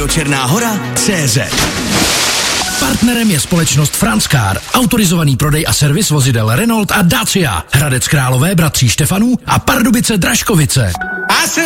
Černá Hora.cz. Partnerem je společnost Franckar, autorizovaný prodej a servis vozidel Renault a Dacia, Hradec Králové, Bratří Štefanů a Pardubice Dražkovice.